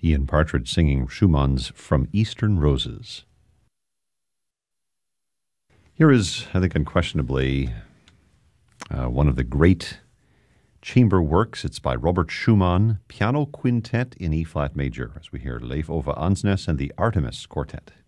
Ian Partridge singing Schumann's From Eastern Roses. Here is, I think, unquestionably one of the great chamber works. It's by Robert Schumann, Piano Quintet in E-flat major, as we hear Leif Ove Ansnes and the Artemis Quartet.